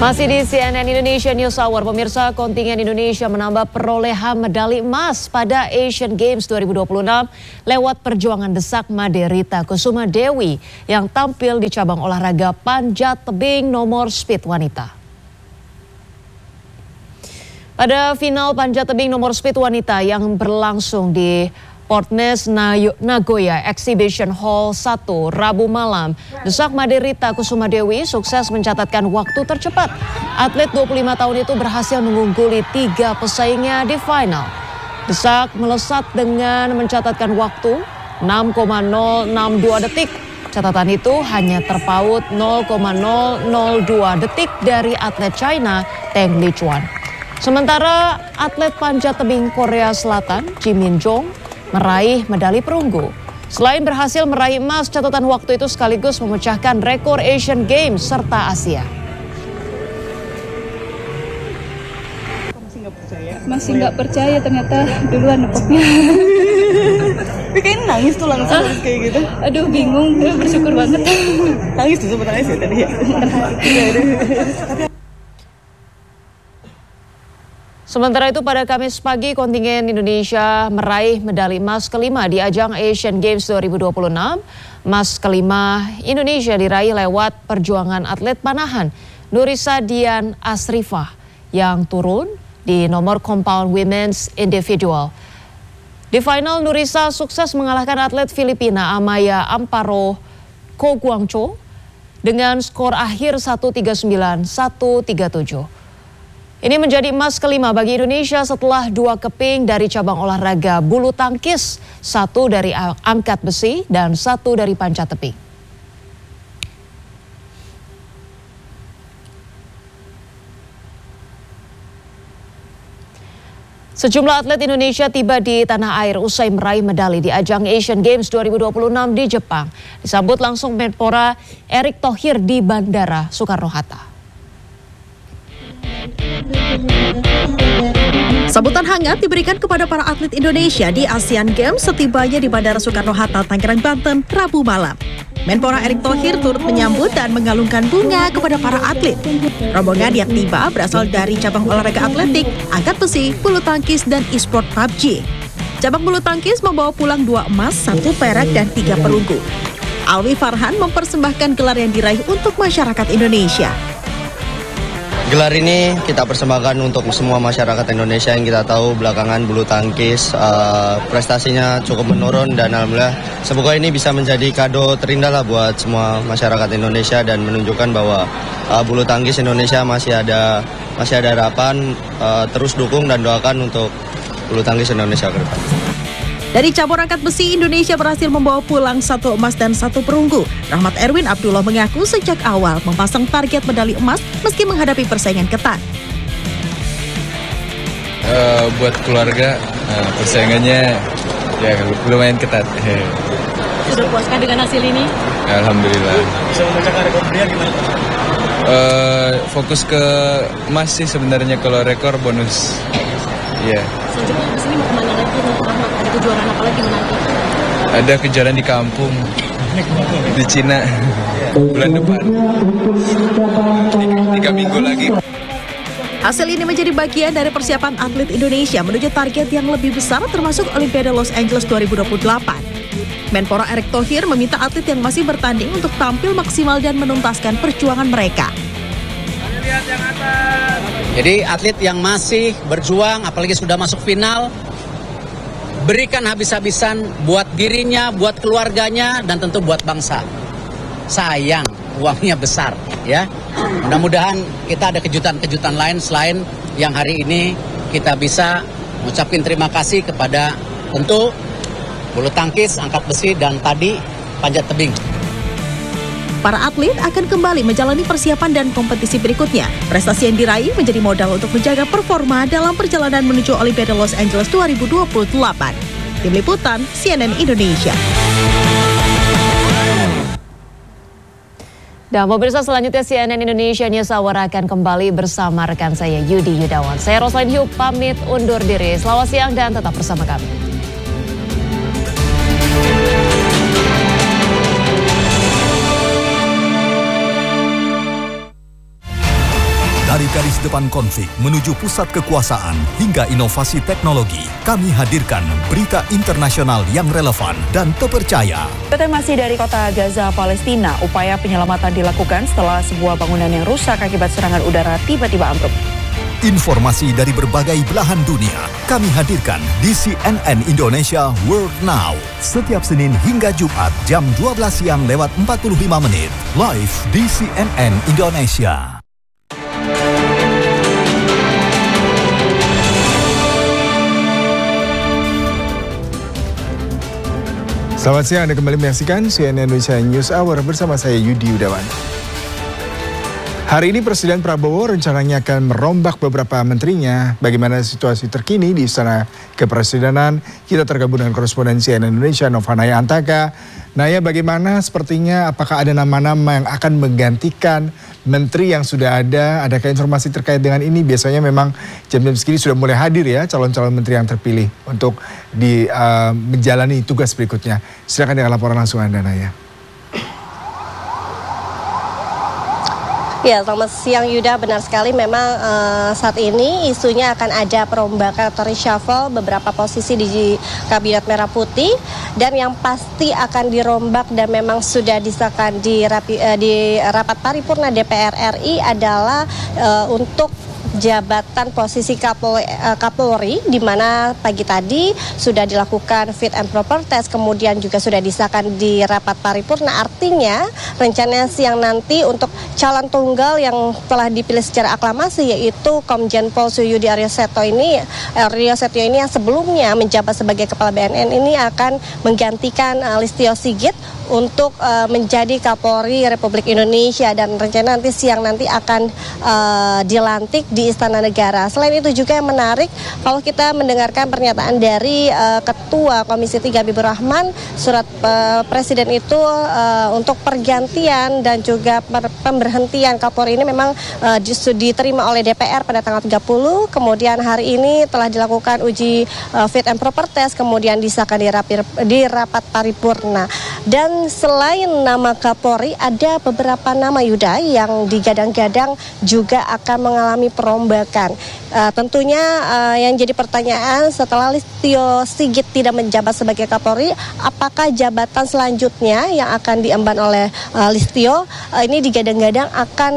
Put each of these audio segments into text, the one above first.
Masih di CNN Indonesia News Hour, pemirsa, kontingen Indonesia menambah perolehan medali emas pada Asian Games 2026 lewat perjuangan desak Made Rita Kusuma Dewi yang tampil di cabang olahraga panjat tebing nomor speed wanita. Pada final panjat tebing nomor speed wanita yang berlangsung di Portnes Nagoya Exhibition Hall 1 Rabu malam, desak Made Rita Kusuma Dewi sukses mencatatkan waktu tercepat. Atlet 25 tahun itu berhasil mengungguli 3 pesaingnya di final. Desak melesat dengan mencatatkan waktu 6,062 detik. Catatan itu hanya terpaut 0,002 detik dari atlet China Teng Lichuan. Sementara atlet panjat tebing Korea Selatan Ji Min Jong meraih medali perunggu. Selain berhasil meraih emas, catatan waktu itu sekaligus memecahkan rekor Asian Games serta Asia. Masih nggak percaya ternyata duluan nepoknya. Kayaknya nangis tuh langsung kayak gitu. Aduh bingung, bersyukur banget. Nangis tuh sempat nangis ya tadi ya. Sementara itu pada Kamis pagi kontingen Indonesia meraih medali emas kelima di ajang Asian Games 2026. Emas kelima Indonesia diraih lewat perjuangan atlet panahan Nurisa Dian Asrifah yang turun di nomor compound women's individual. Di final Nurisa sukses mengalahkan atlet Filipina Amaya Amparo Ko Guangco dengan skor akhir 139-137. Ini menjadi emas kelima bagi Indonesia setelah 2 keping dari cabang olahraga bulu tangkis, 1 dari angkat besi dan 1 dari panjat tebing. Sejumlah atlet Indonesia tiba di tanah air usai meraih medali di ajang Asian Games 2026 di Jepang. Disambut langsung Menpora Erick Thohir di Bandara Soekarno-Hatta. Sambutan hangat diberikan kepada para atlet Indonesia di ASEAN Games setibanya di Bandara Soekarno-Hatta, Tangerang, Banten, Rabu malam. Menpora Erick Thohir turut menyambut dan mengalungkan bunga kepada para atlet. Rombongan yang tiba berasal dari cabang olahraga atletik, angkat besi, bulu tangkis, dan e-sport PUBG. Cabang bulu tangkis membawa pulang 2 emas, 1 perak, dan 3 perunggu. Alwi Farhan mempersembahkan gelar yang diraih untuk masyarakat Indonesia. Gelar ini kita persembahkan untuk semua masyarakat Indonesia yang kita tahu belakangan bulu tangkis prestasinya cukup menurun, dan alhamdulillah semoga ini bisa menjadi kado terindah lah buat semua masyarakat Indonesia dan menunjukkan bahwa bulu tangkis Indonesia masih ada harapan. Terus dukung dan doakan untuk bulu tangkis Indonesia ke depan. Dari cabur angkat besi, Indonesia berhasil membawa pulang 1 emas dan 1 perunggu. Rahmat Erwin Abdullah mengaku sejak awal memasang target medali emas meski menghadapi persaingan ketat. Buat keluarga, persaingannya ya lumayan ketat. Sudah puaskah dengan hasil ini? Alhamdulillah. Bisa memecahkan rekor dunia gimana? Fokus ke emas sih sebenarnya, kalau rekor bonus. Iya. Selanjutnya di sini mau kemana lagi? Ada kejuaraan apa lagi menanti? Ada kejuaraan di kampung, di Cina, bulan depan. 3 minggu lagi. Hasil ini menjadi bagian dari persiapan atlet Indonesia menuju target yang lebih besar termasuk Olimpiade Los Angeles 2028. Menpora Erick Thohir meminta atlet yang masih bertanding untuk tampil maksimal dan menuntaskan perjuangan mereka. Jadi atlet yang masih berjuang, apalagi sudah masuk final, berikan habis-habisan buat dirinya, buat keluarganya, dan tentu buat bangsa. Sayang, uangnya besar, ya. Mudah-mudahan kita ada kejutan-kejutan lain selain yang hari ini kita bisa mengucapkan terima kasih kepada tentu bulu tangkis, angkat besi, dan tadi panjat tebing. Para atlet akan kembali menjalani persiapan dan kompetisi berikutnya. Prestasi yang diraih menjadi modal untuk menjaga performa dalam perjalanan menuju Olimpiade Los Angeles 2028. Tim Liputan, CNN Indonesia. Dan pemirsa, selanjutnya CNN Indonesia News Hour akan kembali bersama rekan saya Yudi Yudawan. Saya Roslyn Hyuk pamit undur diri. Selamat siang dan tetap bersama kami. Dari garis depan konflik menuju pusat kekuasaan hingga inovasi teknologi, kami hadirkan berita internasional yang relevan dan terpercaya. Kita masih dari kota Gaza, Palestina. Upaya penyelamatan dilakukan setelah sebuah bangunan yang rusak akibat serangan udara tiba-tiba ambruk. Informasi dari berbagai belahan dunia kami hadirkan di CNN Indonesia World Now. Setiap Senin hingga Jumat jam 12 siang lewat 45 menit. Live di CNN Indonesia. Selamat siang, Anda kembali menyaksikan CNN Indonesia News Hour bersama saya Yudi Yudawan. Hari ini Presiden Prabowo rencananya akan merombak beberapa menterinya. Bagaimana situasi terkini di Istana Kepresidenan? Kita tergabung dengan koresponden CNN Indonesia Nova Naya Antaka. Naya, bagaimana sepertinya apakah ada nama-nama yang akan menggantikan menteri yang sudah ada? Adakah informasi terkait dengan ini? Biasanya memang jam-jam segini sudah mulai hadir ya calon-calon menteri yang terpilih untuk menjalani tugas berikutnya. Silakan dengan laporan langsung Anda, Naya. Ya, selamat siang Yuda. Benar sekali memang saat ini isunya akan ada perombakan atau reshuffle beberapa posisi di Kabinet Merah Putih, dan yang pasti akan dirombak dan memang sudah disahkan di rapat paripurna DPR RI adalah untuk jabatan posisi Kapolri, di mana pagi tadi sudah dilakukan fit and proper test, kemudian juga sudah disahkan di rapat paripurna. Artinya rencananya siang nanti untuk calon tunggal yang telah dipilih secara aklamasi, yaitu Komjen Pol Suyudi Aryo Setio ini yang sebelumnya menjabat sebagai Kepala BNN ini akan menggantikan Listio Sigit untuk menjadi Kapolri Republik Indonesia, dan rencana nanti siang nanti akan dilantik di Istana Negara. Selain itu juga yang menarik, kalau kita mendengarkan pernyataan dari Ketua Komisi 3 Habibur Rahman, surat Presiden itu untuk pergantian dan juga pemberhentian Kapolri ini memang diterima oleh DPR pada tanggal 30, kemudian hari ini telah dilakukan uji fit and proper test, kemudian disahkan di rapat paripurna. Dan selain nama Kapolri, ada beberapa nama Yuda yang digadang-gadang juga akan mengalami perombakan. Tentunya yang jadi pertanyaan, setelah Listio Sigit tidak menjabat sebagai Kapolri, apakah jabatan selanjutnya yang akan diemban oleh Listio ini digadang-gadang akan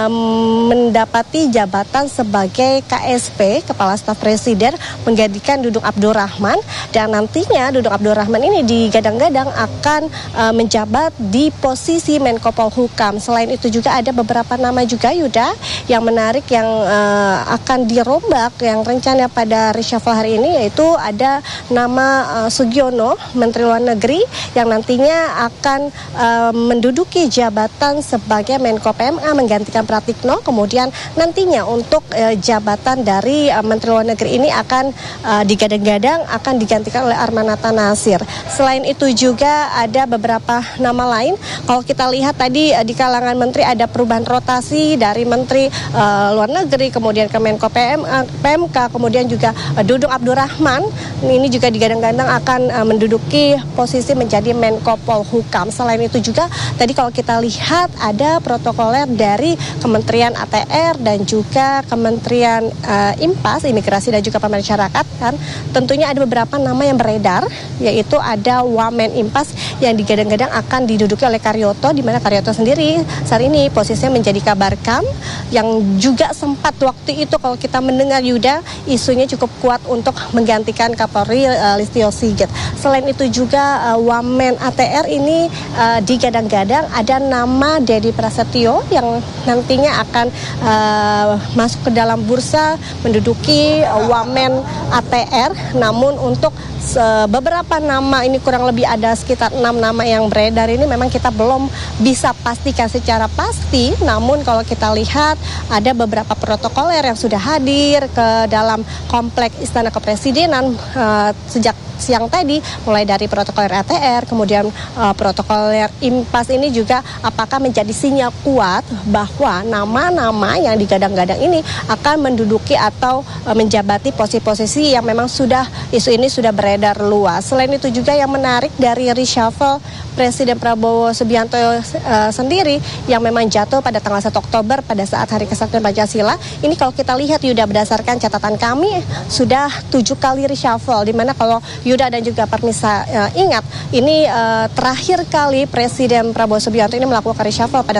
mendapati jabatan sebagai KSP, Kepala Staf Presiden, menggantikan Dudung Abdurrahman, dan nantinya Dudung Abdurrahman ini digadang-gadang akan menjabat di posisi Menko Polhukam. Selain itu juga ada beberapa nama juga Yuda yang menarik yang akan dirombak yang rencana pada reshuffle hari ini, yaitu ada nama Sugiono, Menteri Luar Negeri, yang nantinya akan menduduki jabatan sebagai Menko PMA menggantikan Pratikno. Kemudian nantinya untuk jabatan dari Menteri Luar Negeri ini akan digadang-gadang akan digantikan oleh Armanata Nasir. Selain itu juga ada beberapa nama lain. Kalau kita lihat tadi di kalangan menteri ada perubahan rotasi dari Menteri Luar Negeri, kemudian ke Menko PMK, kemudian juga Dudung Abdurrahman ini juga digadang-gadang akan menduduki posisi menjadi Menko Polhukam. Selain itu juga tadi kalau kita lihat ada protokoler dari Kementerian ATR dan juga Kementerian IMPAS, Imigrasi dan juga Pemasyarakatan. Tentunya ada beberapa nama yang beredar, yaitu ada Wamen IMPAS yang digadang-gadang akan diduduki oleh Karyoto, di mana Karyoto sendiri saat ini posisinya menjadi Kabarkam, yang juga sempat waktu itu kalau kita mendengar Yuda isunya cukup kuat untuk menggantikan Kapolri Listio Sigit. Selain itu juga Wamen ATR ini digadang-gadang ada nama Dedi Prasetyo yang nantinya akan masuk ke dalam bursa menduduki Wamen ATR. Namun untuk beberapa nama ini kurang lebih ada sekitar 6 nama yang beredar ini memang kita belum bisa pastikan secara pasti. Namun kalau kita lihat ada beberapa protokoler yang sudah hadir hadir ke dalam komplek Istana Kepresidenan sejak siang tadi, mulai dari protokoler ATR, kemudian protokoler IMPAS ini juga apakah menjadi sinyal kuat bahwa nama-nama yang digadang-gadang ini akan menduduki atau menjabati posisi-posisi yang memang isu ini sudah beredar luas. Selain itu juga yang menarik dari reshuffle Presiden Prabowo Subianto sendiri yang memang jatuh pada tanggal 1 Oktober pada saat Hari Kesaktian Pancasila. Ini kalau kita lihat Yuda, berdasarkan catatan kami sudah 7 kali reshuffle, di mana kalau Yuda dan juga Permisa ingat, ini terakhir kali Presiden Prabowo Subianto ini melakukan reshuffle pada